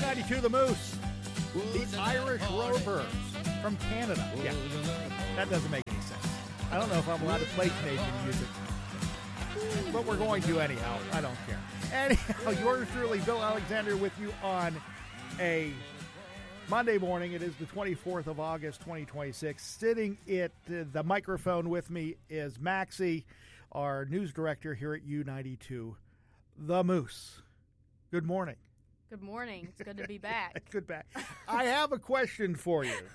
U92 The Moose, the Irish Rovers from Canada. Yeah, that doesn't make any sense. I don't know if I'm allowed to play Canadian music, but we're going to anyhow. I don't care. Anyhow, yours truly, Bill Alexander, with you on a Monday morning. It is the 24th of August, 2026. Sitting at the microphone with me is Maxie, our news director here at U92 The Moose. Good morning. Good morning. It's good to be back. Good back. I have a question for you.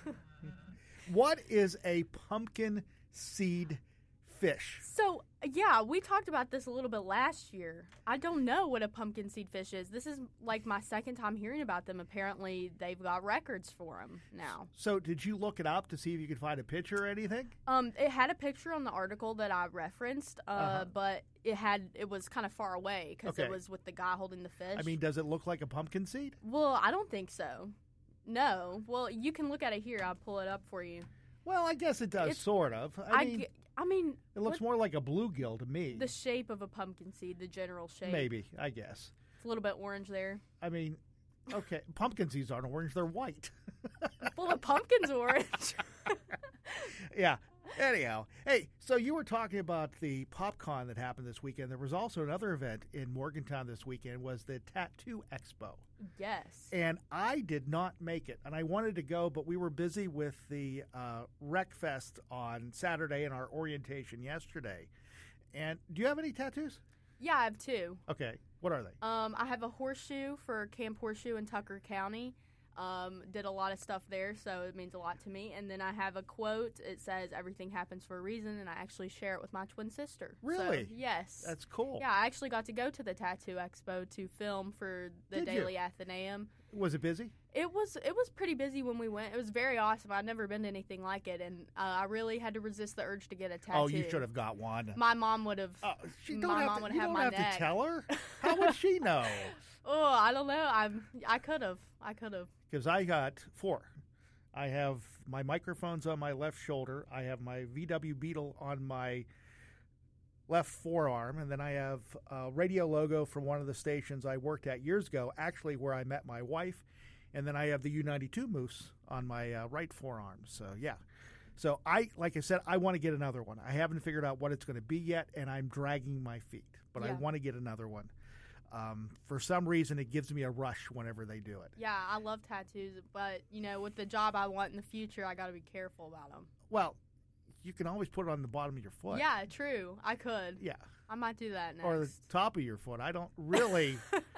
What is a pumpkin seed fish? So, yeah, we talked about this a little bit last year. I don't know what a pumpkin seed fish is. This is like my second time hearing about them. Apparently, they've got records for them now. So, did you look it up to see if you could find a picture or anything? It had a picture on the article that I referenced, but it was kind of far away because it was with the guy holding the fish. I mean, does it look like a pumpkin seed? Well, I don't think so. No. Well, you can look at it here. I'll pull it up for you. Well, I guess it does, sort of. I mean, it looks more like a bluegill to me. The shape of a pumpkin seed, the general shape. Maybe, I guess. It's a little bit orange there. I mean, okay, pumpkin seeds aren't orange, they're white. Well, the pumpkin's orange. Yeah. Anyhow, hey, so you were talking about the PopCon that happened this weekend. There was also another event in Morgantown this weekend, was the Tattoo Expo. Yes. And I did not make it, and I wanted to go, but we were busy with the Rec Fest on Saturday and our orientation yesterday. And do you have any tattoos? Yeah, I have two. Okay. What are they? I have a horseshoe for Camp Horseshoe in Tucker County. Did a lot of stuff there, so it means a lot to me. And then I have a quote. It says, "Everything happens for a reason," and I actually share it with my twin sister. Really? So, yes. That's cool. Yeah, I actually got to go to the Tattoo Expo to film for the Daily Athenaeum. Was it busy? It was pretty busy when we went. It was very awesome. I'd never been to anything like it, and I really had to resist the urge to get a tattoo. Oh, you should have got one. My mom would have. My mom would have my neck. You don't have to tell her. How would she know? Oh, I don't know. I could have. Because I got 4. I have my microphones on my left shoulder. I have my VW Beetle on my left forearm. And then I have a radio logo from one of the stations I worked at years ago, actually where I met my wife. And then I have the U92 Moose on my right forearm. So, yeah. So, like I said, I want to get another one. I haven't figured out what it's going to be yet, and I'm dragging my feet. But I want to get another one. For some reason, it gives me a rush whenever they do it. Yeah, I love tattoos, but, with the job I want in the future, I got to be careful about them. Well, you can always put it on the bottom of your foot. Yeah, true. I could. Yeah. I might do that next. Or the top of your foot. I don't really.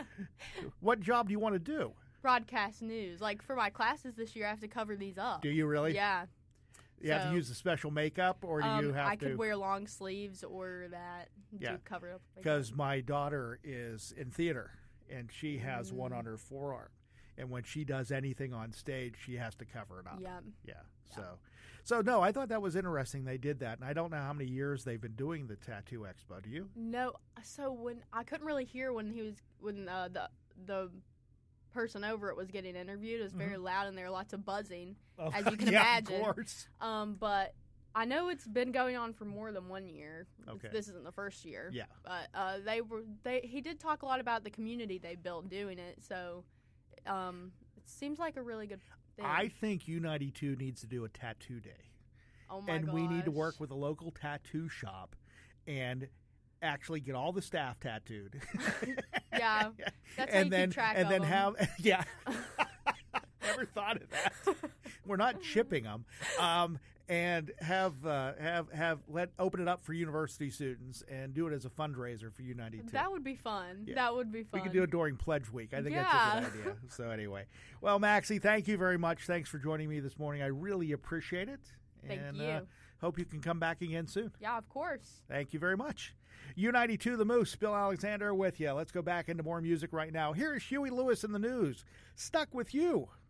What job do you want to do? Broadcast news. Like, for my classes this year, I have to cover these up. Do you really? Yeah. You have to use the special makeup, or do you have to? I could wear long sleeves or that to cover it up. Because my daughter is in theater, and she has one on her forearm. And when she does anything on stage, she has to cover it up. Yeah. Yeah. So no, I thought that was interesting they did that. And I don't know how many years they've been doing the Tattoo Expo. Do you? No. So when I couldn't really hear when the person over it was getting interviewed. It was very loud, and there were lots of buzzing, as you can imagine. Of course. But I know it's been going on for more than 1 year. Okay. This isn't the first year. Yeah. But he did talk a lot about the community they built doing it, so it seems like a really good thing. I think U92 needs to do a tattoo day. Oh my And gosh. we need to work with a local tattoo shop and actually get all the staff tattooed. Yeah, that's how you keep track of them. Never thought of that. We're not chipping them, and open it up for university students and do it as a fundraiser for U92. That would be fun. Yeah. That would be fun. We could do it during Pledge Week. I think that's a good idea. So anyway, well, Maxie, thank you very much. Thanks for joining me this morning. I really appreciate it. Thank and, you. Hope you can come back again soon. Yeah, of course. Thank you very much. U92 The Moose, Bill Alexander with you. Let's go back into more music right now. Here is Huey Lewis in the news. Stuck with You.